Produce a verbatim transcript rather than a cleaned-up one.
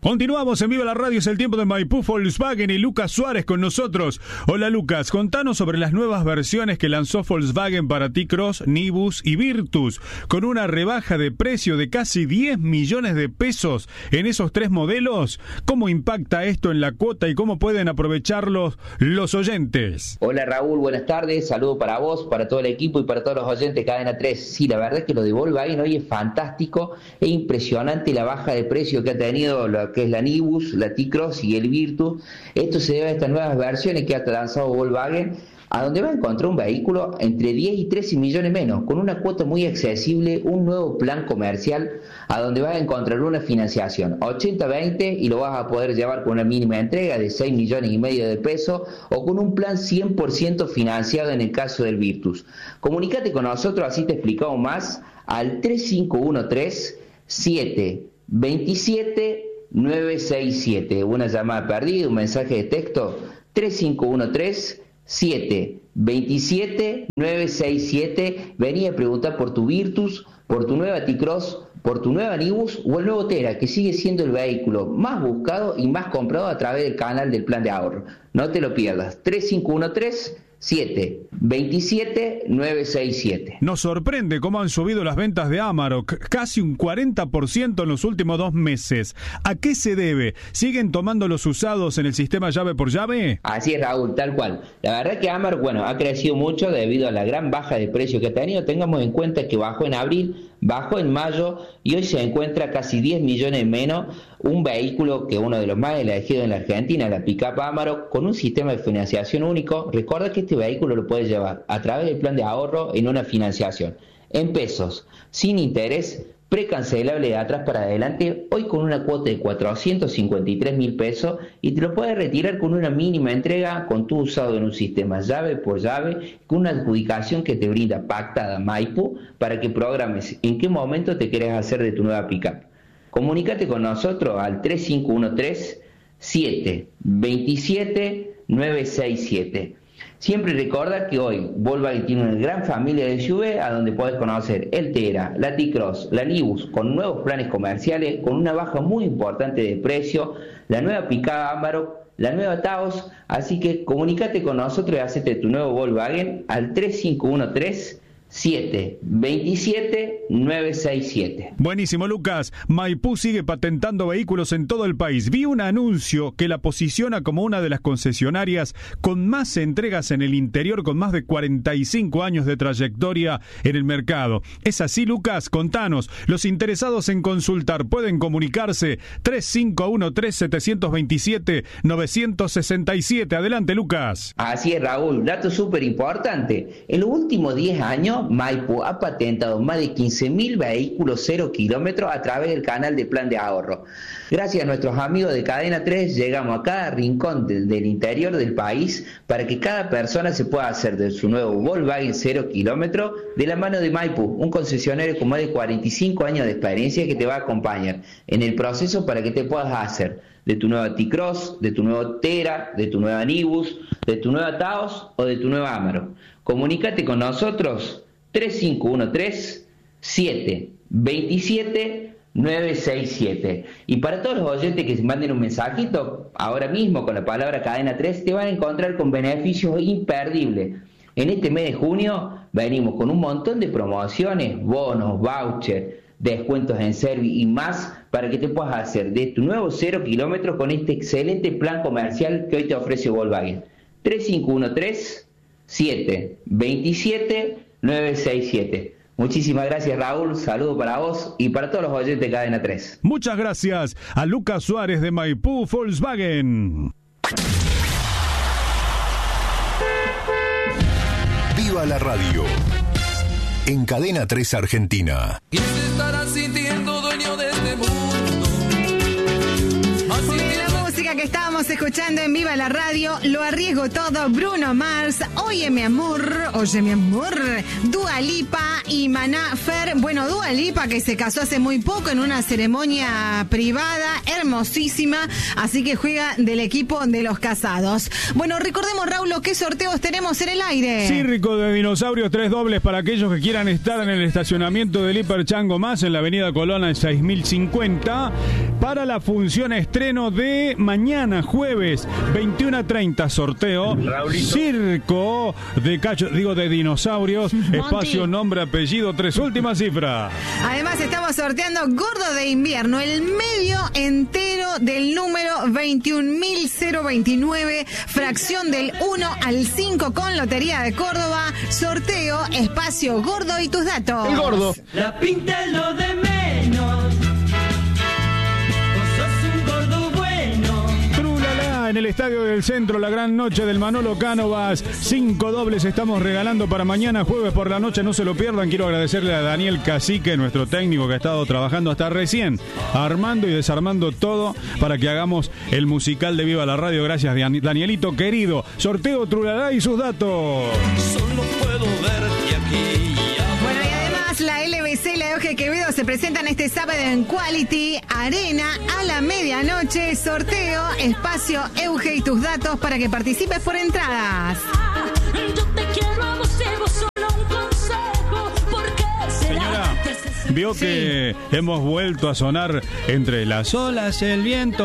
Continuamos en Viva la Radio, es el tiempo de Maipú Volkswagen y Lucas Suárez con nosotros. Hola Lucas, contanos sobre las nuevas versiones que lanzó Volkswagen para T-Cross, Nibus y Virtus, con una rebaja de precio de casi diez millones de pesos en esos tres modelos. ¿Cómo impacta esto en la cuota y cómo pueden aprovecharlos los oyentes? Hola Raúl, buenas tardes, saludo para vos, para todo el equipo y para todos los oyentes de Cadena tres. Sí, la verdad es que lo de Volkswagen hoy es fantástico, es impresionante la baja de precio que ha tenido lo que es la Nibus, la T-Cross y el Virtus. Esto se debe a estas nuevas versiones que ha lanzado Volkswagen, a donde va a encontrar un vehículo entre diez y trece millones menos, con una cuota muy accesible, un nuevo plan comercial, a donde vas a encontrar una financiación ochenta veinte y lo vas a poder llevar con una mínima entrega de seis millones y medio de pesos o con un plan cien por ciento financiado en el caso del Virtus. Comunícate con nosotros, así te explicamos más, al tres cinco uno tres, siete dos siete, nueve seis siete. Una llamada perdida, un mensaje de texto, tres cinco uno tres, siete dos siete, nueve seis siete. Vení a preguntar por tu Virtus, por tu nueva T-Cross, por tu nueva Nibus o el nuevo Tera, que sigue siendo el vehículo más buscado y más comprado a través del canal del plan de ahorro. No te lo pierdas, tres cinco uno tres, siete dos siete, nueve seis siete. Nos sorprende cómo han subido las ventas de Amarok, casi un cuarenta por ciento en los últimos dos meses. ¿A qué se debe? ¿Siguen tomando los usados en el sistema llave por llave? Así es, Raúl, tal cual. La verdad que Amarok, bueno, ha crecido mucho debido a la gran baja de precio que ha tenido. Tengamos en cuenta que bajó en abril, bajó en mayo y hoy se encuentra casi diez millones menos. Un vehículo que uno de los más elegidos en la Argentina, la pick-up Amarok, con un sistema de financiación único. Recuerda que este vehículo lo puedes llevar a través del plan de ahorro en una financiación en pesos, sin interés, precancelable de atrás para adelante, hoy con una cuota de cuatrocientos cincuenta y tres mil pesos, y te lo puedes retirar con una mínima entrega, con tu usado en un sistema llave por llave, con una adjudicación que te brinda pactada Maipú para que programes en qué momento te querés hacer de tu nueva pick-up. Comunícate con nosotros al tres cinco uno tres, siete dos siete, nueve seis siete. Siempre recuerda que hoy Volkswagen tiene una gran familia de S U V a donde puedes conocer el Tera, la T-Cross, la Nibus con nuevos planes comerciales, con una baja muy importante de precio, la nueva picada Amarok, la nueva Taos. Así que comunícate con nosotros y hacete tu nuevo Volkswagen al tres cinco uno tres, siete dos siete, nueve seis siete. Buenísimo, Lucas. Maipú sigue patentando vehículos en todo el país. Vi un anuncio que la posiciona como una de las concesionarias con más entregas en el interior, con más de cuarenta y cinco años de trayectoria en el mercado. ¿Es así, Lucas? Contanos. Los interesados en consultar pueden comunicarse tres cinco uno tres, siete dos siete, nueve seis siete. Adelante, Lucas. Así es, Raúl. Dato súper importante. En los últimos diez años, Maipú ha patentado más de quince mil vehículos cero kilómetros a través del canal de plan de ahorro. Gracias a nuestros amigos de Cadena tres llegamos a cada rincón del, del interior del país para que cada persona se pueda hacer de su nuevo Volkswagen cero kilómetros de la mano de Maipú, un concesionario con más de cuarenta y cinco años de experiencia que te va a acompañar en el proceso para que te puedas hacer de tu nueva T-Cross, de tu nuevo Tera, de tu nueva Nibus, de tu nueva Taos o de tu nueva Amarok. Comunícate con nosotros tres cinco uno tres, siete dos siete, nueve seis siete. Y para todos los oyentes que se manden un mensajito ahora mismo con la palabra Cadena tres, te van a encontrar con beneficios imperdibles. En este mes de junio venimos con un montón de promociones, bonos, vouchers, descuentos en service y más para que te puedas hacer de tu nuevo cero kilómetros con este excelente plan comercial que hoy te ofrece Volkswagen. tres cinco uno tres, siete dos siete, nueve seis siete. Muchísimas gracias, Raúl. Saludo para vos y para todos los oyentes de Cadena tres. Muchas gracias a Lucas Suárez de Maipú Volkswagen. Viva la radio. En Cadena tres Argentina. ¿Quién se estará sintiendo dueño de este mundo? La música que estábamos Estamos escuchando en Viva la Radio, Lo Arriesgo Todo, Bruno Mars, Oye mi amor, Oye mi amor, Dua Lipa y Maná Fer. Bueno, Dua Lipa que se casó hace muy poco en una ceremonia privada, hermosísima, así que juega del equipo de los casados. Bueno, recordemos, Raúl, ¿qué sorteos tenemos en el aire? Circo de dinosaurios, tres dobles para aquellos que quieran estar en el estacionamiento del Hiper Chango Más en la avenida Colón en seis mil cincuenta para la función estreno de mañana jueves veintiuno treinta, sorteo Raulito. Circo de cacho, digo de dinosaurios, espacio, nombre, apellido, tres últimas cifras. Además estamos sorteando Gordo de Invierno, el medio entero del número veintiún mil veintinueve, fracción del uno al cinco con Lotería de Córdoba, sorteo, espacio, Gordo y tus datos. El Gordo. La pinta es lo de menos. Vos sos un gordo bueno. Trulala, en el Estadio del Centro, la gran noche del Manolo Cánovas. Cinco dobles estamos regalando para mañana jueves por la noche, no se lo pierdan. Quiero agradecerle a Daniel Cacique, nuestro técnico que ha estado trabajando hasta recién, armando y desarmando todo para que hagamos el musical de Viva la Radio. Gracias, Danielito querido. Sorteo Trulala y sus datos. Solo puedo verte aquí. Bueno, y además la L B C y la Euge Quevedo se presentan este sábado en Quality Arena a la medianoche. Sorteo, espacio, Euge y tus datos para que participes por entradas. Yo te quiero a vos y vos solo un consejo. ¿Por qué será? Señora, vio Sí. que hemos vuelto a sonar entre las olas, el viento.